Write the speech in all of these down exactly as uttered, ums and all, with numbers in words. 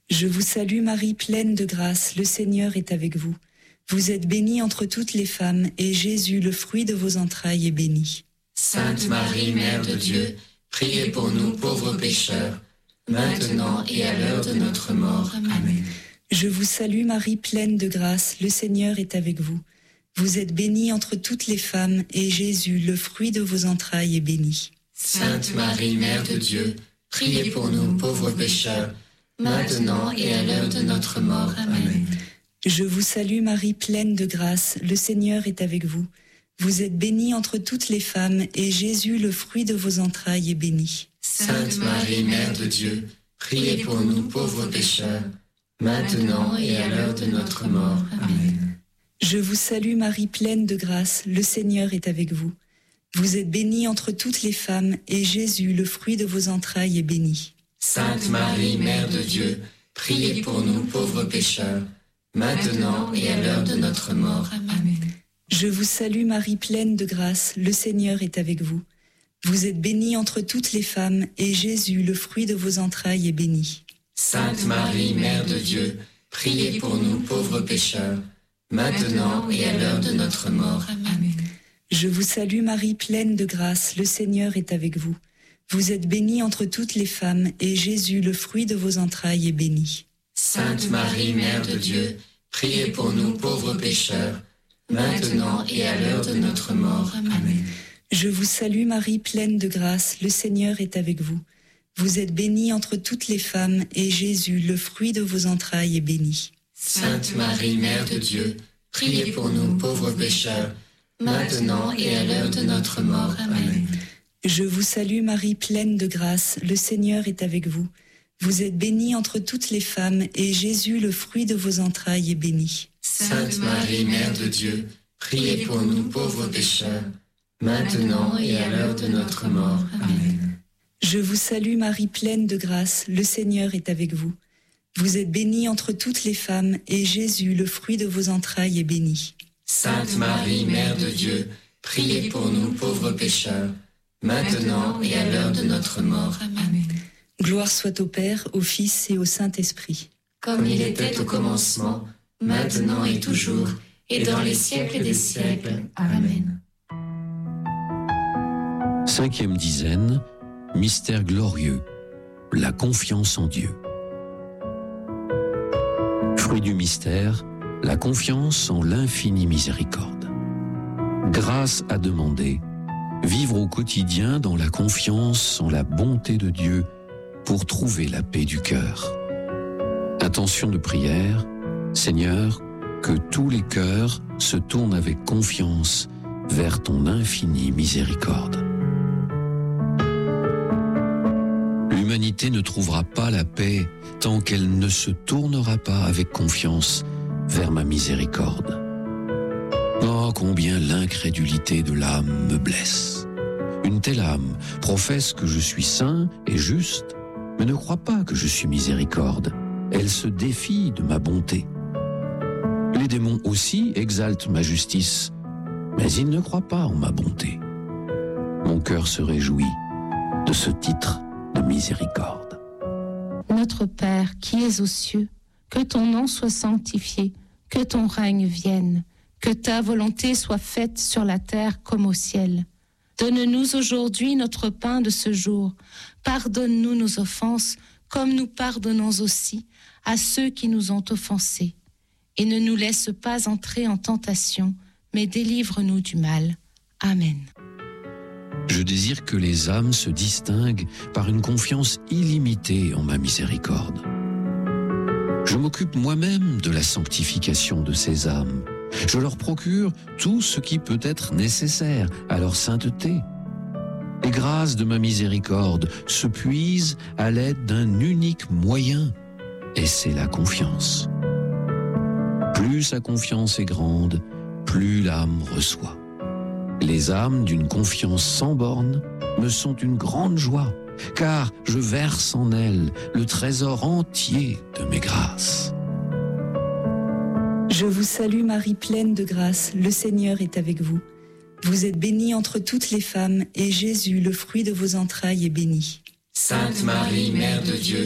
Je vous salue Marie, pleine de grâce, le Seigneur est avec vous. Vous êtes bénie entre toutes les femmes, et Jésus, le fruit de vos entrailles, est béni. Sainte Marie, Mère de Dieu, priez pour nous pauvres pécheurs, maintenant et à l'heure de notre mort. Amen. Je vous salue Marie, pleine de grâce, le Seigneur est avec vous. Vous êtes bénie entre toutes les femmes, et Jésus, le fruit de vos entrailles, est béni. Sainte Marie, Mère de Dieu, priez pour nous pauvres pécheurs, maintenant et à l'heure de notre mort. Amen. Je vous salue Marie, pleine de grâce, le Seigneur est avec vous. Vous êtes bénie entre toutes les femmes, et Jésus, le fruit de vos entrailles, est béni. Sainte Marie, Mère de Dieu, priez pour nous pauvres pécheurs, maintenant et à l'heure de notre mort. Amen. Je vous salue Marie, pleine de grâce, le Seigneur est avec vous. Vous êtes bénie entre toutes les femmes, et Jésus, le fruit de vos entrailles, est béni. Sainte Marie, Mère de Dieu, priez pour nous pauvres pécheurs, maintenant et à l'heure de notre mort. Amen. Je vous salue Marie, pleine de grâce, le Seigneur est avec vous. Vous êtes bénie entre toutes les femmes, et Jésus, le fruit de vos entrailles, est béni. Sainte Marie, Mère de Dieu, priez pour nous pauvres pécheurs, maintenant et à l'heure de notre mort. Amen. Je vous salue Marie, pleine de grâce, le Seigneur est avec vous. Vous êtes bénie entre toutes les femmes, et Jésus, le fruit de vos entrailles, est béni. Sainte Marie, Mère de Dieu, priez pour nous pauvres pécheurs, maintenant et à l'heure de notre mort. Amen. Je vous salue Marie, pleine de grâce, le Seigneur est avec vous. Vous êtes bénie entre toutes les femmes, et Jésus, le fruit de vos entrailles, est béni. Sainte Marie, Mère de Dieu, priez pour nous pauvres pécheurs, maintenant et à l'heure de notre mort. Amen. Je vous salue Marie, pleine de grâce, le Seigneur est avec vous. Vous êtes bénie entre toutes les femmes, et Jésus, le fruit de vos entrailles, est béni. Sainte Marie, Mère de Dieu, priez pour nous pauvres pécheurs, maintenant et à l'heure de notre mort. Amen. Je vous salue Marie, pleine de grâce, le Seigneur est avec vous. Vous êtes bénie entre toutes les femmes, et Jésus, le fruit de vos entrailles, est béni. Sainte Marie, Mère de Dieu, priez pour nous pauvres pécheurs, maintenant et à l'heure de notre mort. Amen. Gloire soit au Père, au Fils et au Saint-Esprit. Comme il était au commencement, maintenant et toujours, et dans les siècles des siècles. Amen. Cinquième dizaine, mystère glorieux, la confiance en Dieu. Fruit du mystère, la confiance en l'infinie miséricorde. Grâce à demander, vivre au quotidien dans la confiance en la bonté de Dieu pour trouver la paix du cœur. Intention de prière, Seigneur, que tous les cœurs se tournent avec confiance vers ton infinie miséricorde. L'humanité ne trouvera pas la paix tant qu'elle ne se tournera pas avec confiance vers ma miséricorde. Oh, combien l'incrédulité de l'âme me blesse. Une telle âme professe que je suis saint et juste, mais ne croit pas que je suis miséricorde. Elle se défie de ma bonté. Les démons aussi exaltent ma justice, mais ils ne croient pas en ma bonté. Mon cœur se réjouit de ce titre de miséricorde. Notre Père qui es aux cieux, que ton nom soit sanctifié, que ton règne vienne, que ta volonté soit faite sur la terre comme au ciel. Donne-nous aujourd'hui notre pain de ce jour. Pardonne-nous nos offenses, comme nous pardonnons aussi à ceux qui nous ont offensés. Et ne nous laisse pas entrer en tentation, mais délivre-nous du mal. Amen. Je désire que les âmes se distinguent par une confiance illimitée en ma miséricorde. Je m'occupe moi-même de la sanctification de ces âmes. Je leur procure tout ce qui peut être nécessaire à leur sainteté. Les grâces de ma miséricorde se puisent à l'aide d'un unique moyen, et c'est la confiance. Plus sa confiance est grande, plus l'âme reçoit. Les âmes d'une confiance sans borne me sont une grande joie, car je verse en elles le trésor entier de mes grâces. Je vous salue Marie, pleine de grâce, le Seigneur est avec vous. Vous êtes bénie entre toutes les femmes, et Jésus, le fruit de vos entrailles, est béni. Sainte Marie, Mère de Dieu,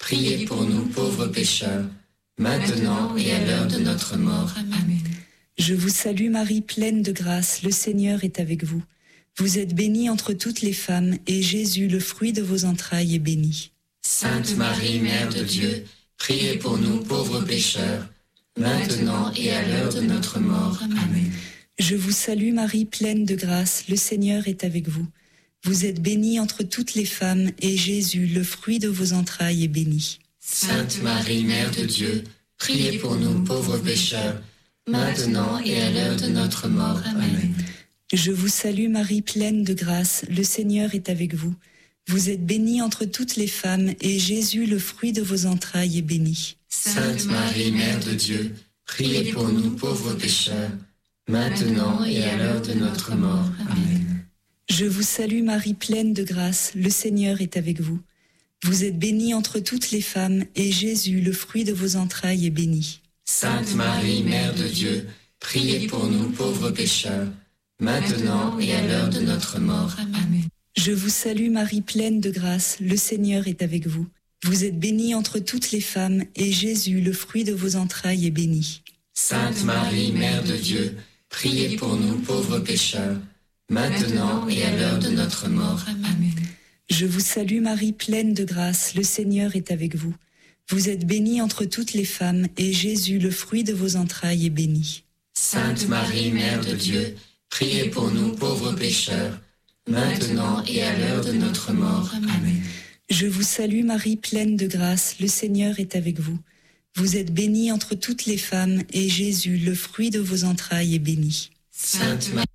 priez pour nous pauvres pécheurs, maintenant et à l'heure de notre mort. Amen. Je vous salue Marie, pleine de grâce, le Seigneur est avec vous. Vous êtes bénie entre toutes les femmes, et Jésus, le fruit de vos entrailles, est béni. Sainte Marie, Mère de Dieu, priez pour nous pauvres pécheurs, maintenant et à l'heure de notre mort. Amen. Je vous salue Marie, pleine de grâce, le Seigneur est avec vous. Vous êtes bénie entre toutes les femmes, et Jésus, le fruit de vos entrailles, est béni. Sainte Marie, Mère de Dieu, priez pour nous pauvres pécheurs, maintenant et à l'heure de notre mort. Amen. Je vous salue Marie, pleine de grâce, le Seigneur est avec vous. Vous êtes bénie entre toutes les femmes, et Jésus, le fruit de vos entrailles, est béni. Sainte Marie, Mère de Dieu, priez pour nous pauvres pécheurs, maintenant et à l'heure de notre mort. Amen. Je vous salue Marie, pleine de grâce, le Seigneur est avec vous. Vous êtes bénie entre toutes les femmes, et Jésus, le fruit de vos entrailles, est béni. Sainte Marie, Mère de Dieu, priez pour nous pauvres pécheurs, maintenant et à l'heure de notre mort. Amen. Je vous salue Marie, pleine de grâce, le Seigneur est avec vous. Vous êtes bénie entre toutes les femmes, et Jésus, le fruit de vos entrailles, est béni. Sainte Marie, Mère de Dieu, priez pour nous pauvres pécheurs, maintenant et à l'heure de notre mort. Amen. Je vous salue Marie, pleine de grâce, le Seigneur est avec vous. Vous êtes bénie entre toutes les femmes, et Jésus, le fruit de vos entrailles, est béni. Sainte Marie, Mère de Dieu, priez pour nous pauvres pécheurs, maintenant et à l'heure de notre mort. Amen. Je vous salue Marie, pleine de grâce, le Seigneur est avec vous. Vous êtes bénie entre toutes les femmes, et Jésus, le fruit de vos entrailles, est béni. Sainte Marie.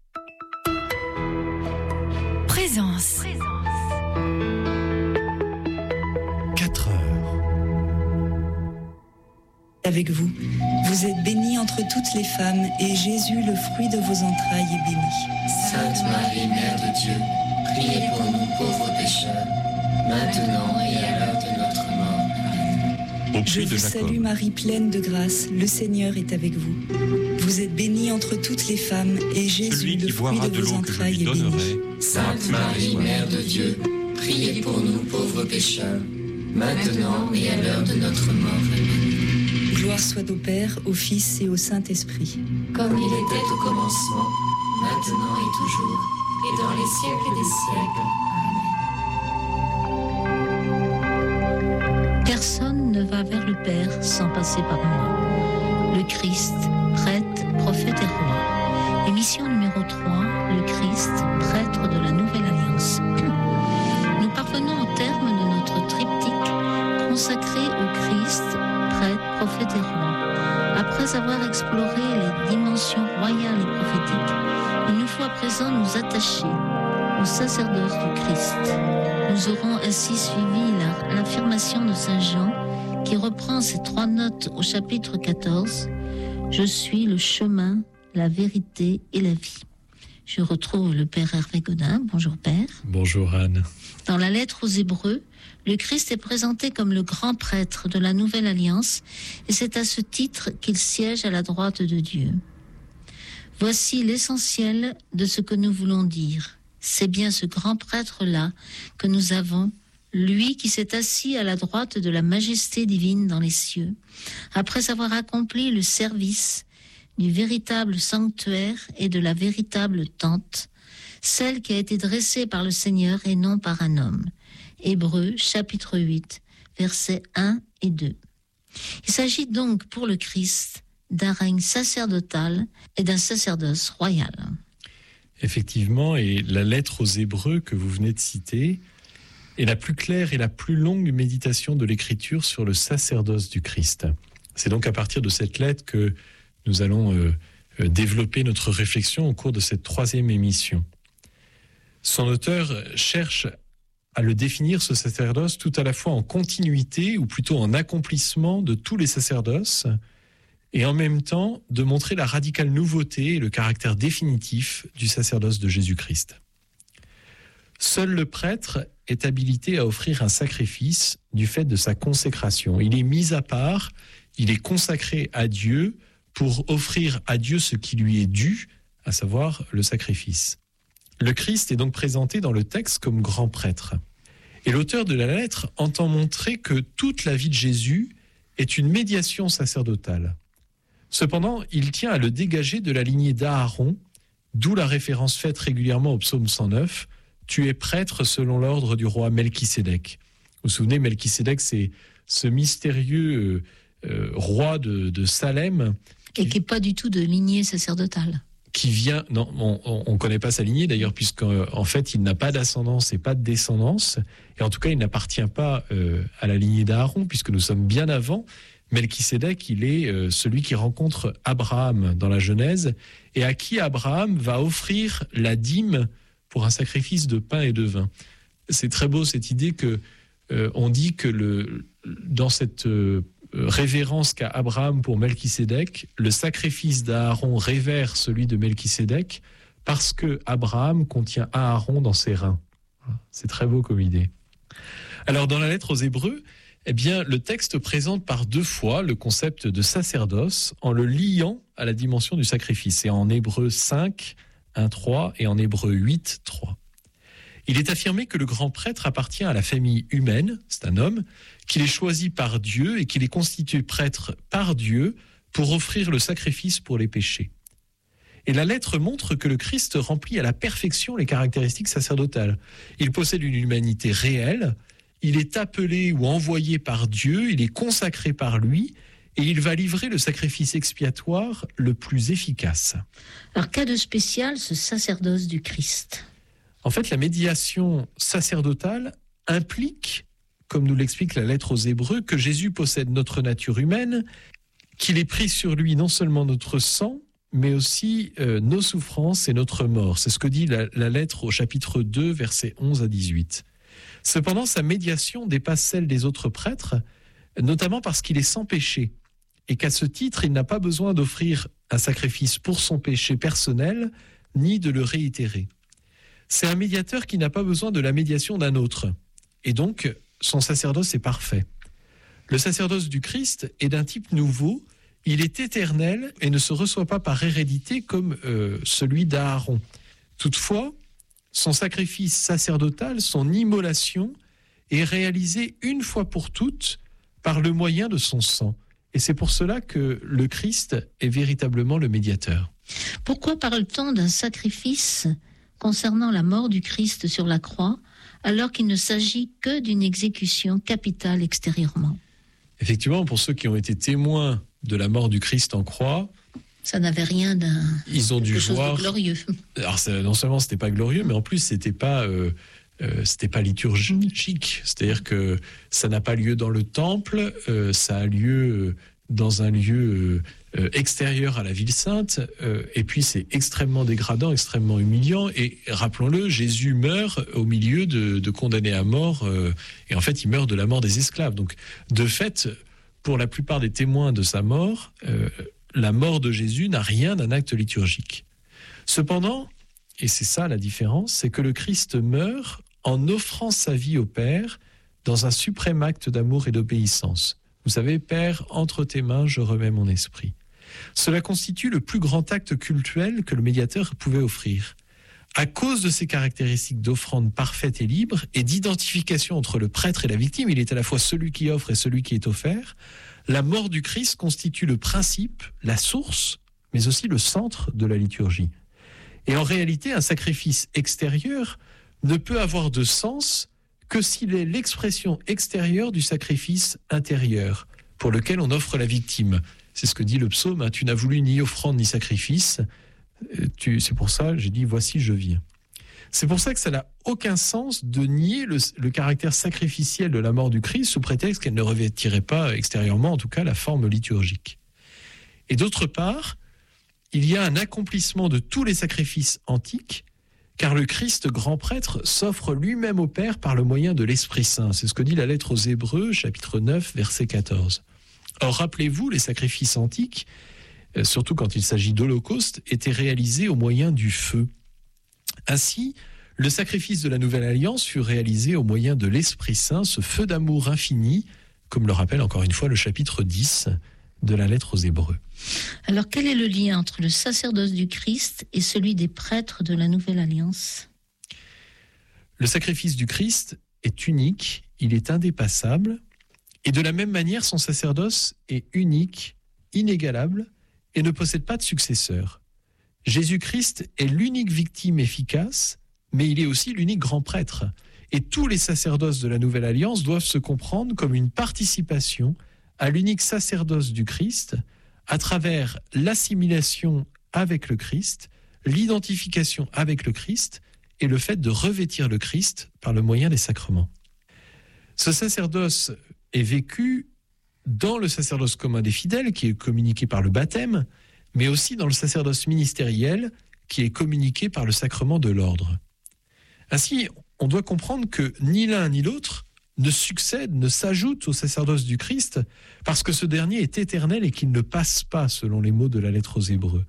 Présence. quatre heures. Avec vous. Vous êtes bénie entre toutes les femmes, et Jésus, le fruit de vos entrailles, est béni. Sainte Marie, Mère de Dieu, priez pour nous pauvres pécheurs, maintenant et à l'heure de notre mort. Amen. Je vous salue Marie, pleine de grâce, le Seigneur est avec vous. Vous êtes bénie entre toutes les femmes, et Jésus, le fruit de, de vos entrailles, est béni. Sainte Marie, Mère de Dieu, priez pour nous pauvres pécheurs, maintenant et à l'heure de notre mort. Amen. Gloire soit au Père, au Fils et au Saint-Esprit. Comme il était au commencement, maintenant et toujours, et dans les siècles des siècles. Amen. Personne ne va vers le Père sans passer par moi. Le Christ, prêtre, prophète et roi. Émission numéro trois, le Christ, prêtre de la Nouvelle Alliance. Nous parvenons au terme de notre triptyque consacré au Christ, prêtre, prophète et roi. Après avoir exploré les dimensions royales et prophétiques, il nous faut à présent nous attacher au sacerdoce du Christ. Nous aurons ainsi suivi la, l'affirmation de Saint Jean qui reprend ces trois notes au chapitre quatorze. Je suis le chemin, la vérité et la vie. Je retrouve le Père Hervé Godin. Bonjour Père. Bonjour Anne. Dans la lettre aux Hébreux, le Christ est présenté comme le grand prêtre de la Nouvelle Alliance et c'est à ce titre qu'il siège à la droite de Dieu. Voici l'essentiel de ce que nous voulons dire. C'est bien ce grand prêtre-là que nous avons, lui qui s'est assis à la droite de la majesté divine dans les cieux, après avoir accompli le service du véritable sanctuaire et de la véritable tente, celle qui a été dressée par le Seigneur et non par un homme. Hébreux, chapitre huit, versets un et deux. Il s'agit donc pour le Christ d'un règne sacerdotal et d'un sacerdoce royal. Effectivement, et la lettre aux Hébreux que vous venez de citer est la plus claire et la plus longue méditation de l'Écriture sur le sacerdoce du Christ. C'est donc à partir de cette lettre que nous allons euh, euh, développer notre réflexion au cours de cette troisième émission. Son auteur cherche à le définir, ce sacerdoce, tout à la fois en continuité, ou plutôt en accomplissement de tous les sacerdoces, et en même temps de montrer la radicale nouveauté et le caractère définitif du sacerdoce de Jésus-Christ. Seul le prêtre est habilité à offrir un sacrifice du fait de sa consécration. Il est mis à part, il est consacré à Dieu pour offrir à Dieu ce qui lui est dû, à savoir le sacrifice. Le Christ est donc présenté dans le texte comme grand prêtre. Et l'auteur de la lettre entend montrer que toute la vie de Jésus est une médiation sacerdotale. Cependant, il tient à le dégager de la lignée d'Aaron, d'où la référence faite régulièrement au psaume cent neuf, « Tu es prêtre selon l'ordre du roi Melchisédek ». Vous vous souvenez, Melchisédek, c'est ce mystérieux euh, roi de, de Salem. Et qui n'est pas du tout de lignée sacerdotale. Qui vient, non, on ne connaît pas sa lignée d'ailleurs, puisqu'en en fait, il n'a pas d'ascendance et pas de descendance. Et en tout cas, il n'appartient pas euh, à la lignée d'Aaron, puisque nous sommes bien avant. Melchisédek, il est euh, celui qui rencontre Abraham dans la Genèse, et à qui Abraham va offrir la dîme pour un sacrifice de pain et de vin. C'est très beau cette idée que euh, on dit que le, dans cette euh, révérence qu'a Abraham pour Melchisédek, le sacrifice d'Aaron révère celui de Melchisédek parce que Abraham contient Aaron dans ses reins. C'est très beau comme idée. Alors dans la lettre aux Hébreux, eh bien, le texte présente par deux fois le concept de sacerdoce en le liant à la dimension du sacrifice. C'est en Hébreux cinq, un, trois et en Hébreux huit, trois. Il est affirmé que le grand prêtre appartient à la famille humaine, c'est un homme, qu'il est choisi par Dieu et qu'il est constitué prêtre par Dieu pour offrir le sacrifice pour les péchés. Et la lettre montre que le Christ remplit à la perfection les caractéristiques sacerdotales. Il possède une humanité réelle, il est appelé ou envoyé par Dieu, il est consacré par lui, et il va livrer le sacrifice expiatoire le plus efficace. Alors, qu'a de spécial ce sacerdoce du Christ ? En fait, la médiation sacerdotale implique, comme nous l'explique la lettre aux Hébreux, que Jésus possède notre nature humaine, qu'il ait pris sur lui non seulement notre sang, mais aussi euh, nos souffrances et notre mort. C'est ce que dit la, la lettre au chapitre deux, versets onze à dix-huit. Cependant, sa médiation dépasse celle des autres prêtres, notamment parce qu'il est sans péché, et qu'à ce titre, il n'a pas besoin d'offrir un sacrifice pour son péché personnel, ni de le réitérer. C'est un médiateur qui n'a pas besoin de la médiation d'un autre, et donc son sacerdoce est parfait. Le sacerdoce du Christ est d'un type nouveau, il est éternel et ne se reçoit pas par hérédité comme euh, celui d'Aaron. Toutefois, son sacrifice sacerdotal, son immolation, est réalisé une fois pour toutes par le moyen de son sang. Et c'est pour cela que le Christ est véritablement le médiateur. Pourquoi parle-t-on d'un sacrifice concernant la mort du Christ sur la croix, alors qu'il ne s'agit que d'une exécution capitale extérieurement ? Effectivement, pour ceux qui ont été témoins de la mort du Christ en croix, ça n'avait rien d'un ils ont dû quelque chose voir. de glorieux. Alors ça, non seulement c'était pas glorieux, mais en plus c'était pas euh, euh, c'était pas liturgique. C'est-à-dire que ça n'a pas lieu dans le temple, euh, ça a lieu dans un lieu euh, extérieur à la ville sainte, euh, et puis c'est extrêmement dégradant, extrêmement humiliant. Et rappelons-le, Jésus meurt au milieu de, de condamnés à mort, euh, et en fait il meurt de la mort des esclaves. Donc de fait, pour la plupart des témoins de sa mort, euh, la mort de Jésus n'a rien d'un acte liturgique. Cependant, et c'est ça la différence, c'est que le Christ meurt en offrant sa vie au Père dans un suprême acte d'amour et d'obéissance. Vous savez, Père, entre tes mains, je remets mon esprit. Cela constitue le plus grand acte cultuel que le médiateur pouvait offrir. À cause de ses caractéristiques d'offrande parfaite et libre et d'identification entre le prêtre et la victime, il est à la fois celui qui offre et celui qui est offert. La mort du Christ constitue le principe, la source, mais aussi le centre de la liturgie. Et en réalité, un sacrifice extérieur ne peut avoir de sens que s'il est l'expression extérieure du sacrifice intérieur, pour lequel on offre la victime. C'est ce que dit le psaume, hein, tu n'as voulu ni offrande ni sacrifice, tu, c'est pour ça j'ai dit, voici je viens. C'est pour ça que ça n'a aucun sens de nier le, le caractère sacrificiel de la mort du Christ sous prétexte qu'elle ne revêtirait pas extérieurement, en tout cas, la forme liturgique. Et d'autre part, il y a un accomplissement de tous les sacrifices antiques, car le Christ grand prêtre s'offre lui-même au Père par le moyen de l'Esprit Saint. C'est ce que dit la lettre aux Hébreux, chapitre neuf, verset quatorze. Or, rappelez-vous, les sacrifices antiques, surtout quand il s'agit d'holocauste, étaient réalisés au moyen du feu. Ainsi, le sacrifice de la Nouvelle Alliance fut réalisé au moyen de l'Esprit Saint, ce feu d'amour infini, comme le rappelle encore une fois le chapitre dix de la lettre aux Hébreux. Alors, quel est le lien entre le sacerdoce du Christ et celui des prêtres de la Nouvelle Alliance ? Le sacrifice du Christ est unique, il est indépassable, et de la même manière, son sacerdoce est unique, inégalable, et ne possède pas de successeur. Jésus-Christ est l'unique victime efficace, mais il est aussi l'unique grand prêtre. Et tous les sacerdoces de la Nouvelle Alliance doivent se comprendre comme une participation à l'unique sacerdoce du Christ, à travers l'assimilation avec le Christ, l'identification avec le Christ et le fait de revêtir le Christ par le moyen des sacrements. Ce sacerdoce est vécu dans le sacerdoce commun des fidèles, qui est communiqué par le baptême, mais aussi dans le sacerdoce ministériel, qui est communiqué par le sacrement de l'ordre. Ainsi, on doit comprendre que ni l'un ni l'autre ne succède, ne s'ajoute au sacerdoce du Christ, parce que ce dernier est éternel et qu'il ne passe pas, selon les mots de la lettre aux Hébreux.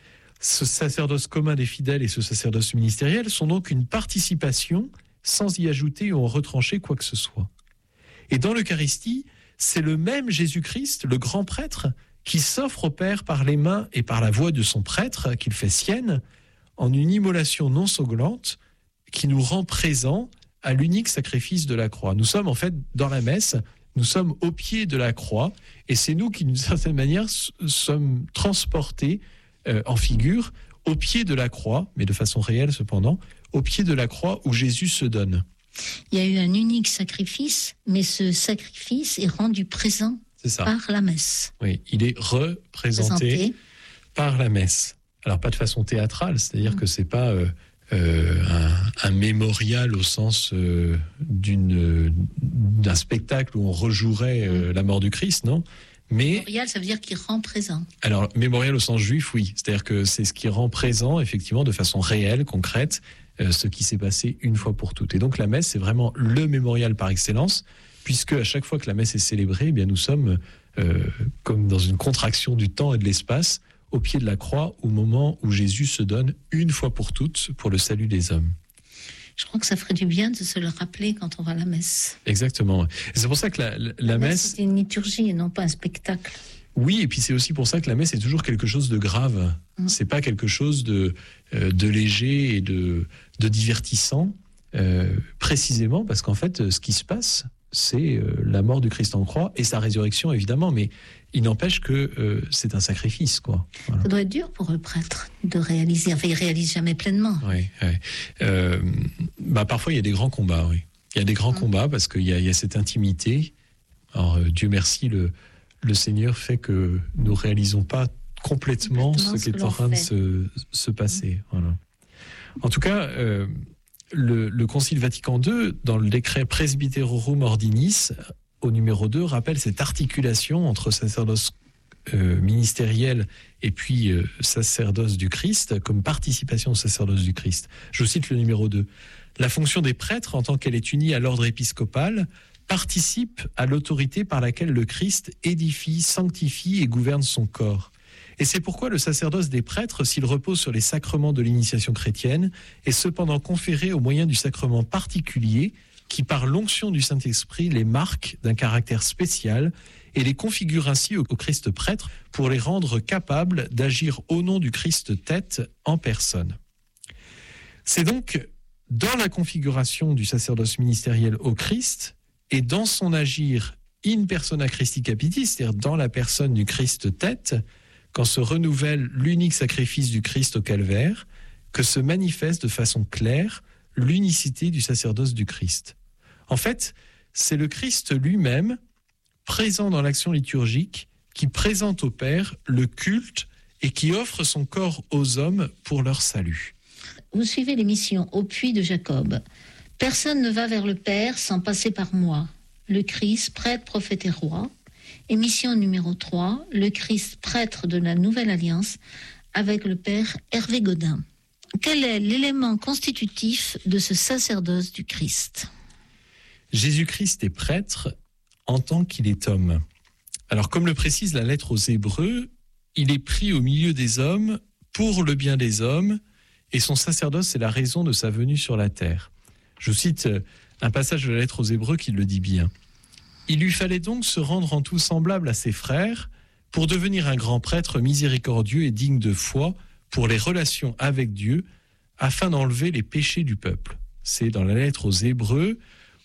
Ce sacerdoce commun des fidèles et ce sacerdoce ministériel sont donc une participation sans y ajouter ou en retrancher quoi que ce soit. Et dans l'Eucharistie, c'est le même Jésus-Christ, le grand prêtre, qui s'offre au Père par les mains et par la voix de son prêtre, qu'il fait sienne, en une immolation non sanglante, qui nous rend présents à l'unique sacrifice de la croix. Nous sommes en fait dans la messe, nous sommes au pied de la croix, et c'est nous qui, d'une certaine manière, sommes transportés euh, en figure au pied de la croix, mais de façon réelle cependant, au pied de la croix où Jésus se donne. Il y a eu un unique sacrifice, mais ce sacrifice est rendu présent C'est ça. par la messe. Oui, il est représenté Présenté. par la messe. Alors pas de façon théâtrale, c'est-à-dire Mmh. que c'est pas euh, euh, un, un mémorial au sens euh, d'une, d'un spectacle où on rejouerait euh, la mort du Christ, non ? Mais Mémorial, ça veut dire qu'il rend présent. alors mémorial au sens juif, oui, c'est-à-dire que c'est ce qui rend présent effectivement de façon réelle, concrète, euh, ce qui s'est passé une fois pour toutes. Et donc la messe, c'est vraiment le mémorial par excellence, puisque à chaque fois que la messe est célébrée, eh bien nous sommes euh, comme dans une contraction du temps et de l'espace, au pied de la croix, au moment où Jésus se donne une fois pour toutes pour le salut des hommes. Je crois que ça ferait du bien de se le rappeler quand on va à la messe. Exactement. Et c'est pour ça que la, la, la messe... C'est une liturgie et non pas un spectacle. Oui, et puis c'est aussi pour ça que la messe est toujours quelque chose de grave. Mmh. C'est pas quelque chose de, euh, de léger et de, de divertissant, euh, précisément parce qu'en fait, ce qui se passe, c'est euh, la mort du Christ en croix et sa résurrection, évidemment, mais il n'empêche que euh, c'est un sacrifice, quoi. Voilà. Ça doit être dur pour le prêtre de réaliser. Enfin, il ne réalise jamais pleinement. Oui, oui. Euh, bah, parfois, il y a des grands combats, oui. Il y a des grands mmh. combats parce qu'il y a, il y a cette intimité. Alors, euh, Dieu merci, le, le Seigneur fait que nous ne réalisons pas complètement, complètement ce qui est en train fait. de se, se passer. Mmh. Voilà. En tout cas... Euh, Le, le Concile Vatican deux, dans le décret Presbyterorum Ordinis, au numéro deux, rappelle cette articulation entre sacerdoce euh, ministériel et puis euh, sacerdoce du Christ, comme participation au sacerdoce du Christ. Je cite le numéro deux. La fonction des prêtres, en tant qu'elle est unie à l'ordre épiscopal, participe à l'autorité par laquelle le Christ édifie, sanctifie et gouverne son corps. Et c'est pourquoi le sacerdoce des prêtres, s'il repose sur les sacrements de l'initiation chrétienne, est cependant conféré au moyen du sacrement particulier qui, par l'onction du Saint-Esprit, les marque d'un caractère spécial et les configure ainsi au Christ prêtre pour les rendre capables d'agir au nom du Christ tête en personne. C'est donc dans la configuration du sacerdoce ministériel au Christ et dans son agir in persona Christi Capitis, c'est-à-dire dans la personne du Christ tête, quand se renouvelle l'unique sacrifice du Christ au calvaire, que se manifeste de façon claire l'unicité du sacerdoce du Christ. En fait, c'est le Christ lui-même, présent dans l'action liturgique, qui présente au Père le culte et qui offre son corps aux hommes pour leur salut. Vous suivez l'émission Au puits de Jacob. Personne ne va vers le Père sans passer par moi. Le Christ, prêtre, prophète et roi. Émission numéro trois, le Christ prêtre de la Nouvelle Alliance, avec le Père Hervé Godin. Quel est l'élément constitutif de ce sacerdoce du Christ ? Jésus-Christ est prêtre en tant qu'il est homme. Alors, comme le précise la lettre aux Hébreux, il est pris au milieu des hommes pour le bien des hommes, et son sacerdoce est la raison de sa venue sur la terre. Je cite un passage de la lettre aux Hébreux qui le dit bien. Il lui fallait donc se rendre en tout semblable à ses frères pour devenir un grand prêtre miséricordieux et digne de foi pour les relations avec Dieu, afin d'enlever les péchés du peuple. C'est dans la lettre aux Hébreux,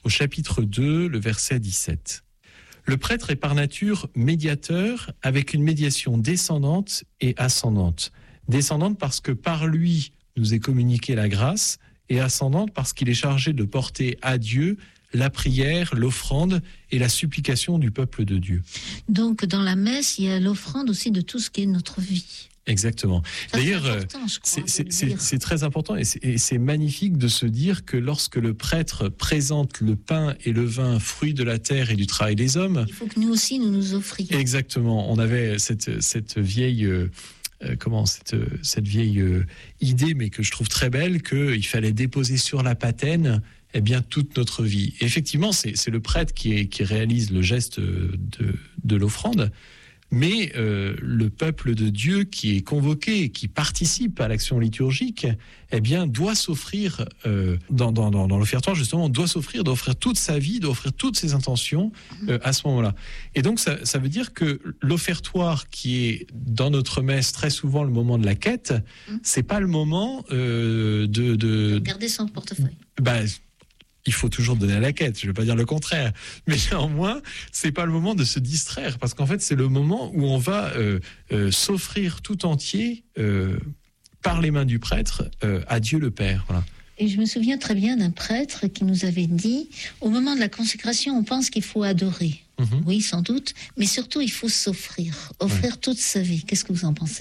au chapitre deux, le verset dix-sept. Le prêtre est par nature médiateur avec une médiation descendante et ascendante. Descendante parce que par lui nous est communiquée la grâce, et ascendante parce qu'il est chargé de porter à Dieu la prière, l'offrande et la supplication du peuple de Dieu. Donc dans la messe, il y a l'offrande aussi de tout ce qui est notre vie. Exactement. Ça, D'ailleurs, c'est, important, je crois, c'est, de c'est, le c'est, dire. c'est très important et c'est, et c'est magnifique de se dire que lorsque le prêtre présente le pain et le vin, fruits de la terre et du travail des hommes, Il faut que nous aussi, nous nous offrions. exactement, on avait cette, cette vieille, euh, comment, cette, cette vieille euh, idée, mais que je trouve très belle, qu'il fallait déposer sur la patène eh bien, toute notre vie. Et effectivement, c'est, c'est le prêtre qui, est, qui réalise le geste de, de l'offrande, mais euh, le peuple de Dieu qui est convoqué, qui participe à l'action liturgique, eh bien, doit s'offrir, euh, dans, dans, dans, dans l'offertoire justement, doit s'offrir, doit offrir toute sa vie, doit offrir toutes ses intentions euh, à ce moment-là. Et donc, ça, ça veut dire que l'offertoire qui est dans notre messe très souvent le moment de la quête, c'est pas le moment euh, de, de... Garder son portefeuille. Bah, il faut toujours donner à la quête, je ne vais pas dire le contraire, mais néanmoins, c'est pas le moment de se distraire, parce qu'en fait, c'est le moment où on va euh, euh, s'offrir tout entier euh, par les mains du prêtre euh, à Dieu le Père. Voilà. Et je me souviens très bien d'un prêtre qui nous avait dit, au moment de la consécration, on pense qu'il faut adorer. Mmh. Oui, sans doute, mais surtout, il faut s'offrir, offrir ouais. toute sa vie. Qu'est-ce que vous en pensez ?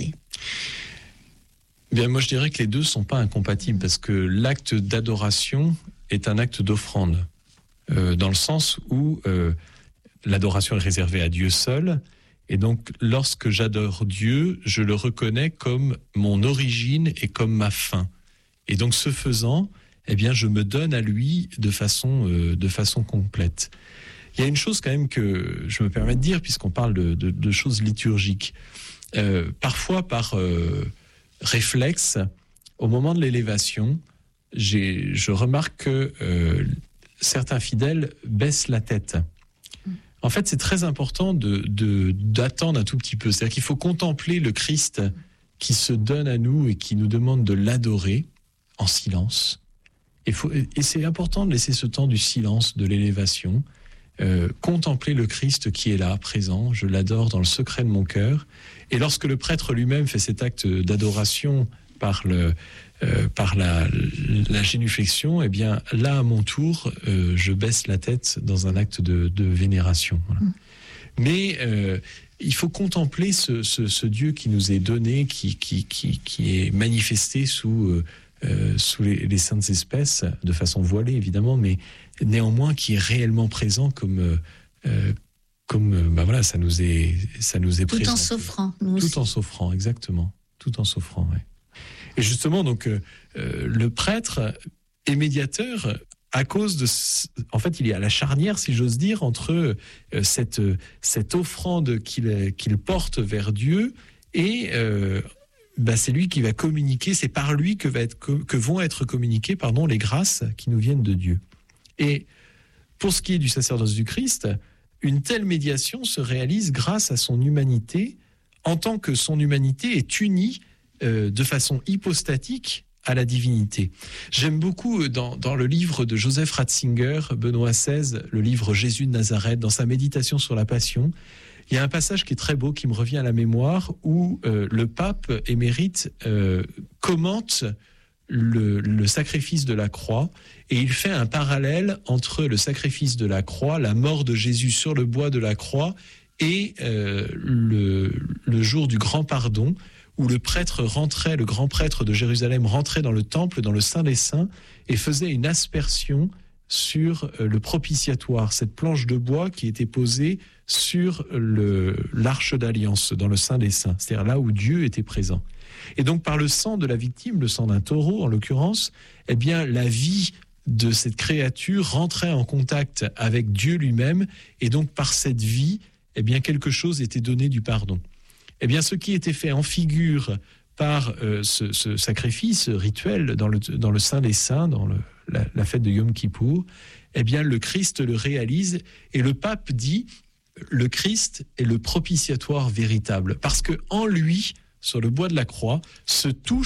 Bien, moi, je dirais que les deux ne sont pas incompatibles, parce que l'acte d'adoration est un acte d'offrande, euh, dans le sens où euh, l'adoration est réservée à Dieu seul, et donc lorsque j'adore Dieu, je le reconnais comme mon origine et comme ma fin. Et donc ce faisant, eh bien, je me donne à lui de façon, euh, de façon complète. Il y a une chose quand même que je me permets de dire, puisqu'on parle de, de, de choses liturgiques. Euh, parfois, par euh, réflexe, au moment de l'élévation, J'ai, je remarque que euh, certains fidèles baissent la tête. En fait, c'est très important de, de, d'attendre un tout petit peu. C'est-à-dire qu'il faut contempler le Christ qui se donne à nous et qui nous demande de l'adorer en silence. Et, faut, et c'est important de laisser ce temps du silence, de l'élévation, euh, contempler le Christ qui est là, présent. Je l'adore dans le secret de mon cœur. Et lorsque le prêtre lui-même fait cet acte d'adoration par le... Euh, par la, la génuflexion, eh bien, là, à mon tour, euh, je baisse la tête dans un acte de, de vénération. Voilà. Mmh. Mais euh, il faut contempler ce, ce, ce Dieu qui nous est donné, qui, qui, qui, qui est manifesté sous, euh, sous les, les saintes espèces, de façon voilée, évidemment, mais néanmoins qui est réellement présent comme... Euh, comme bah voilà, ça nous est, ça nous est Tout présenté. en s'offrant, nous Tout aussi. en s'offrant, exactement. Tout en s'offrant, oui. Et justement, donc, euh, le prêtre est médiateur à cause de... En fait, il est à la charnière, si j'ose dire, entre euh, cette, cette offrande qu'il, qu'il porte vers Dieu et euh, bah, c'est lui qui va communiquer, c'est par lui que, va être, que vont être communiquées pardon, les grâces qui nous viennent de Dieu. Et pour ce qui est du sacerdoce du Christ, une telle médiation se réalise grâce à son humanité, en tant que son humanité est unie Euh, de façon hypostatique à la divinité. J'aime beaucoup dans, dans le livre de Joseph Ratzinger, Benoît seize, le livre Jésus de Nazareth, dans sa méditation sur la Passion, il y a un passage qui est très beau, qui me revient à la mémoire, où euh, le pape émérite euh, commente le, le sacrifice de la croix, et il fait un parallèle entre le sacrifice de la croix, la mort de Jésus sur le bois de la croix, et euh, le, le jour du grand pardon, où le prêtre rentrait, le grand prêtre de Jérusalem rentrait dans le temple, dans le Saint des Saints, et faisait une aspersion sur le propitiatoire, cette planche de bois qui était posée sur le, l'arche d'alliance, dans le Saint des Saints, c'est-à-dire là où Dieu était présent. Et donc par le sang de la victime, le sang d'un taureau en l'occurrence, eh bien la vie de cette créature rentrait en contact avec Dieu lui-même, et donc par cette vie, eh bien quelque chose était donné du pardon. Eh bien, ce qui était fait en figure par euh, ce, ce sacrifice rituel dans le, dans le Saint des Saints, dans le, la, la fête de Yom Kippour, eh bien, le Christ le réalise, et le pape dit le Christ est le propitiatoire véritable, parce que en lui, sur le bois de la croix, se touche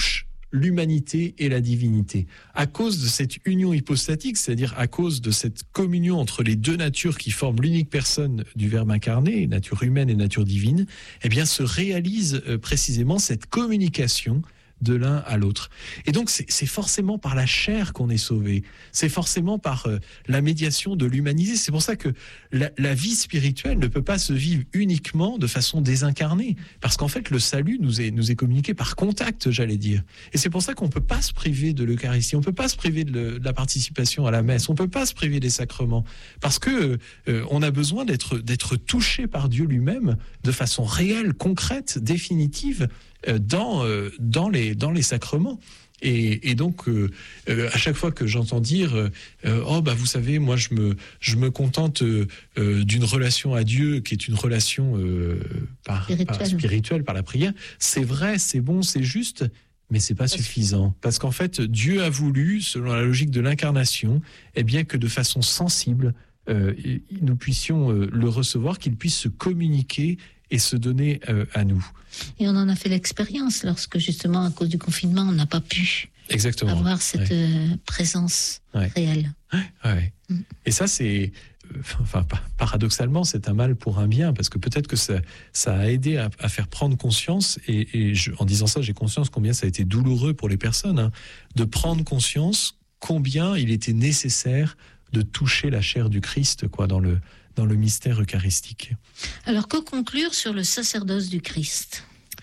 l'humanité et la divinité. À cause de cette union hypostatique, c'est-à-dire à cause de cette communion entre les deux natures qui forment l'unique personne du Verbe incarné, nature humaine et nature divine, eh bien se réalise euh, précisément cette communication de l'un à l'autre. Et donc c'est, c'est forcément par la chair qu'on est sauvé, c'est forcément par euh, la médiation de l'humanisé. C'est pour ça que la, la vie spirituelle ne peut pas se vivre uniquement de façon désincarnée, parce qu'en fait le salut nous est, nous est communiqué par contact, j'allais dire. Et c'est pour ça qu'on ne peut pas se priver de l'Eucharistie, on ne peut pas se priver de, le, de la participation à la messe, on ne peut pas se priver des sacrements, parce que euh, on a besoin d'être, d'être touché par Dieu lui-même de façon réelle, concrète, définitive, dans, euh, dans, les, dans les sacrements. Et, et donc, euh, euh, à chaque fois que j'entends dire euh, « Oh, bah, vous savez, moi, je me, je me contente euh, d'une relation à Dieu qui est une relation euh, par, spirituelle. par, spirituelle, par la prière », c'est vrai, c'est bon, c'est juste, mais c'est pas suffisant. Parce qu'en fait, Dieu a voulu, selon la logique de l'incarnation, eh bien que de façon sensible, euh, nous puissions euh, le recevoir, qu'il puisse se communiquer et se donner euh, à nous. Et on en a fait l'expérience lorsque, justement, à cause du confinement, on n'a pas pu Exactement. avoir cette ouais. euh, présence ouais. réelle. Ouais. Ouais. Mm. Et ça, c'est... Enfin, paradoxalement, c'est un mal pour un bien, parce que peut-être que ça, ça a aidé à, à faire prendre conscience, et, et je, en disant ça, j'ai conscience combien ça a été douloureux pour les personnes, hein, de prendre conscience combien il était nécessaire de toucher la chair du Christ, quoi, dans le... dans le mystère eucharistique. Alors, que conclure sur le sacerdoce du Christ ?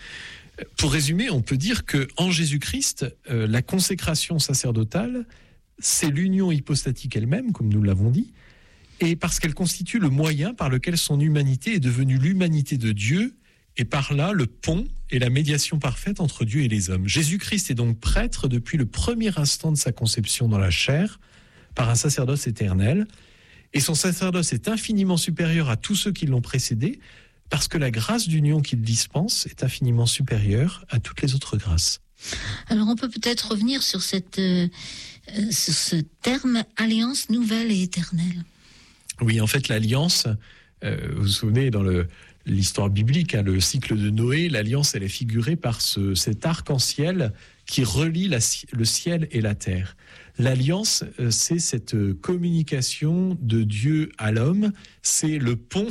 Pour résumer, on peut dire qu'en Jésus-Christ, euh, la consécration sacerdotale, c'est l'union hypostatique elle-même, comme nous l'avons dit, et parce qu'elle constitue le moyen par lequel son humanité est devenue l'humanité de Dieu, et par là le pont et la médiation parfaite entre Dieu et les hommes. Jésus-Christ est donc prêtre depuis le premier instant de sa conception dans la chair, par un sacerdoce éternel, et son sacerdoce est infiniment supérieur à tous ceux qui l'ont précédé, parce que la grâce d'union qu'il dispense est infiniment supérieure à toutes les autres grâces. Alors on peut peut-être revenir sur, cette, euh, sur ce terme « alliance nouvelle et éternelle ». Oui, en fait, l'alliance, euh, vous vous souvenez, dans le, l'histoire biblique, hein, le cycle de Noé, l'alliance, elle est figurée par ce, cet arc-en-ciel qui relie la, le ciel et la terre. L'alliance, c'est cette communication de Dieu à l'homme, c'est le pont,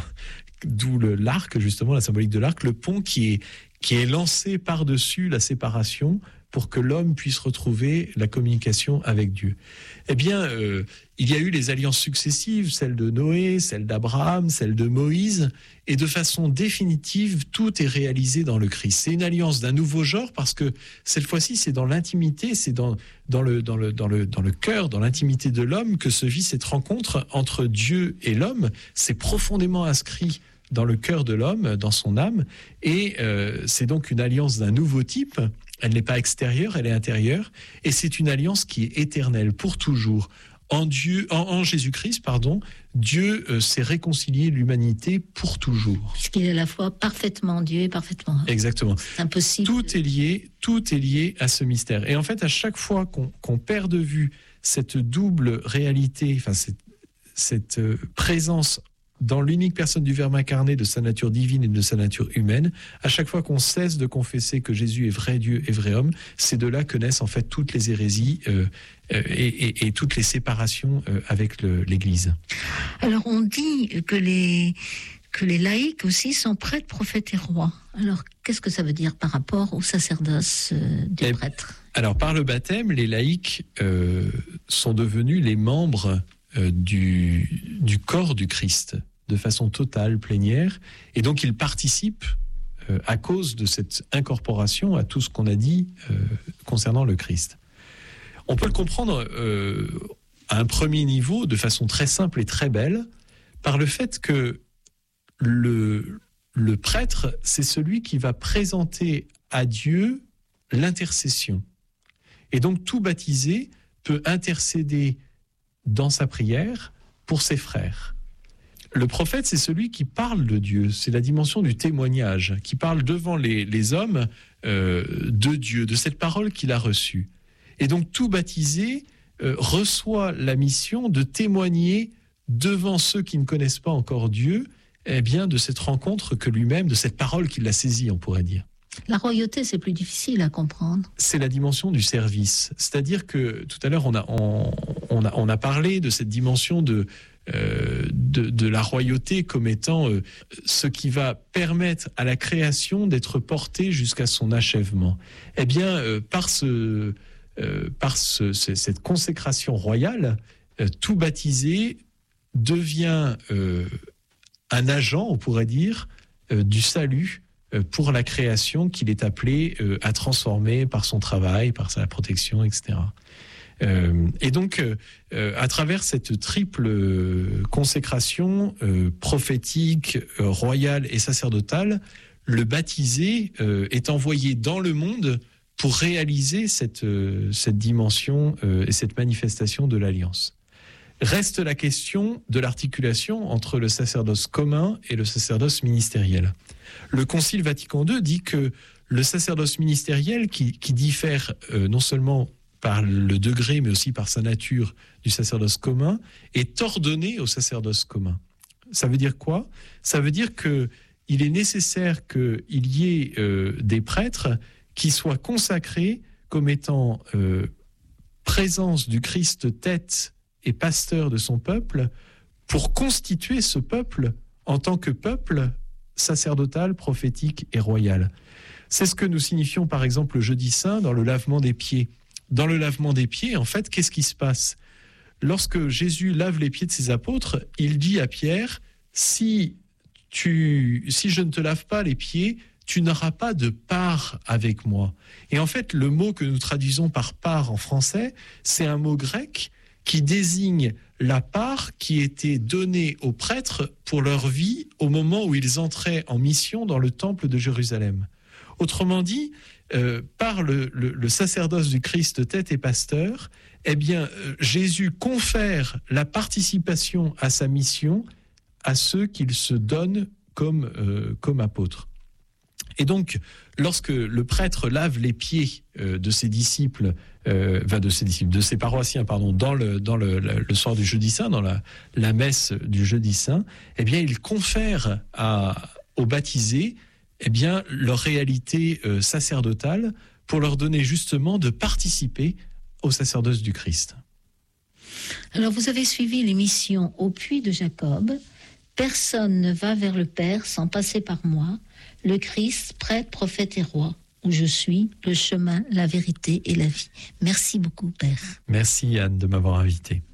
d'où le, l'arc, justement, la symbolique de l'arc, le pont qui est, qui est lancé par-dessus la séparation pour que l'homme puisse retrouver la communication avec Dieu. Eh bien, euh, il y a eu les alliances successives, celle de Noé, celle d'Abraham, celle de Moïse, et de façon définitive, tout est réalisé dans le Christ. C'est une alliance d'un nouveau genre parce que cette fois-ci, c'est dans l'intimité, c'est dans, dans, le, dans, le, dans, le, dans le cœur, dans l'intimité de l'homme que se vit cette rencontre entre Dieu et l'homme. C'est profondément inscrit dans le cœur de l'homme, dans son âme, et euh, c'est donc une alliance d'un nouveau type. Elle n'est pas extérieure, elle est intérieure, et c'est une alliance qui est éternelle, pour toujours. En Dieu, en, en Jésus-Christ, pardon, Dieu euh, s'est réconcilié l'humanité pour toujours. Puisqu'il est à la fois parfaitement Dieu et parfaitement homme. Exactement. C'est impossible. Tout est lié, tout est lié à ce mystère. Et en fait, à chaque fois qu'on, qu'on perd de vue cette double réalité, enfin cette, cette euh, présence dans l'unique personne du Verbe incarné, de sa nature divine et de sa nature humaine, à chaque fois qu'on cesse de confesser que Jésus est vrai Dieu et vrai homme, c'est de là que naissent en fait toutes les hérésies euh, euh, et, et, et toutes les séparations euh, avec le, l'Église. Alors on dit que les, que les laïcs aussi sont prêtres, prophètes et rois. Alors qu'est-ce que ça veut dire par rapport au sacerdoce euh, du et, prêtre ? Alors par le baptême, les laïcs euh, sont devenus les membres euh, du, du corps du Christ, de façon totale, plénière, et donc ils participent euh, à cause de cette incorporation à tout ce qu'on a dit euh, concernant le Christ. On peut le comprendre euh, à un premier niveau, de façon très simple et très belle, par le fait que le, le prêtre, c'est celui qui va présenter à Dieu l'intercession. Et donc tout baptisé peut intercéder dans sa prière pour ses frères. Le prophète, c'est celui qui parle de Dieu, c'est la dimension du témoignage, qui parle devant les, les hommes euh, de Dieu, de cette parole qu'il a reçue. Et donc tout baptisé euh, reçoit la mission de témoigner devant ceux qui ne connaissent pas encore Dieu, eh bien, de cette rencontre que lui-même, de cette parole qu'il a saisie, on pourrait dire. La royauté, c'est plus difficile à comprendre. C'est la dimension du service. C'est-à-dire que tout à l'heure, on a, on, on a, on a parlé de cette dimension de, euh, de, de la royauté comme étant euh, ce qui va permettre à la création d'être portée jusqu'à son achèvement. Eh bien, euh, par, ce, euh, par ce, ce, cette consécration royale, euh, tout baptisé devient euh, un agent, on pourrait dire, euh, du salut pour la création qu'il est appelé euh, à transformer par son travail, par sa protection, et cetera. Euh, et donc, euh, à travers cette triple consécration euh, prophétique, euh, royale et sacerdotale, le baptisé euh, est envoyé dans le monde pour réaliser cette, euh, cette dimension euh, et cette manifestation de l'alliance. Reste la question de l'articulation entre le sacerdoce commun et le sacerdoce ministériel. Le Concile Vatican deux dit que le sacerdoce ministériel, qui, qui diffère euh, non seulement par le degré, mais aussi par sa nature du sacerdoce commun, est ordonné au sacerdoce commun. Ça veut dire quoi ? Ça veut dire qu'il est nécessaire qu'il y ait euh, des prêtres qui soient consacrés comme étant euh, présence du Christ tête et pasteur de son peuple, pour constituer ce peuple en tant que peuple sacerdotal, prophétique et royal. C'est ce que nous signifions par exemple le jeudi saint dans le lavement des pieds. Dans le lavement des pieds, en fait, qu'est-ce qui se passe ? Lorsque Jésus lave les pieds de ses apôtres, il dit à Pierre, si, tu, si je ne te lave pas les pieds, tu n'auras pas de part avec moi. Et en fait, le mot que nous traduisons par part en français, c'est un mot grec qui désigne la part qui était donnée aux prêtres pour leur vie au moment où ils entraient en mission dans le temple de Jérusalem. Autrement dit, euh, par le, le, le sacerdoce du Christ tête et pasteur, eh bien, euh, Jésus confère la participation à sa mission à ceux qu'il se donne comme, euh, comme apôtres. Et donc, lorsque le prêtre lave les pieds euh, de ses disciples, euh, enfin de ses disciples, de ses paroissiens, pardon, dans le dans le, le, le soir du jeudi saint, dans la, la messe du jeudi saint, eh bien, il confère à, aux baptisés, eh bien, leur réalité euh, sacerdotale pour leur donner justement de participer au sacerdoce du Christ. Alors, vous avez suivi l'émission Au puits de Jacob. Personne ne va vers le Père sans passer par moi. Le Christ, prêtre, prophète et roi, où je suis, le chemin, la vérité et la vie. Merci beaucoup, Père. Merci, Anne, de m'avoir invité.